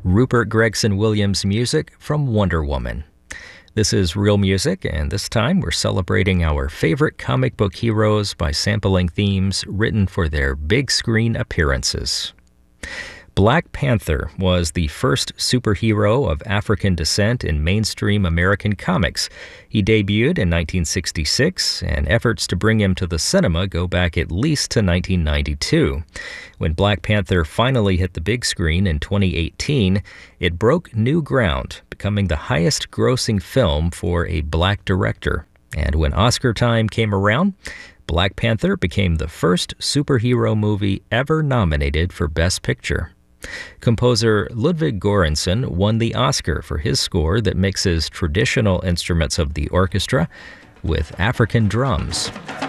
Rupert Gregson Williams music from Wonder Woman. This is Real Music, and this time we're celebrating our favorite comic book heroes by sampling themes written for their big screen appearances. Black Panther was the first superhero of African descent in mainstream American comics. He debuted in 1966, and efforts to bring him to the cinema go back at least to 1992. When Black Panther finally hit the big screen in 2018, it broke new ground, becoming the highest-grossing film for a black director. And when Oscar time came around, Black Panther became the first superhero movie ever nominated for Best Picture. Composer Ludwig Göransson won the Oscar for his score that mixes traditional instruments of the orchestra with African drums.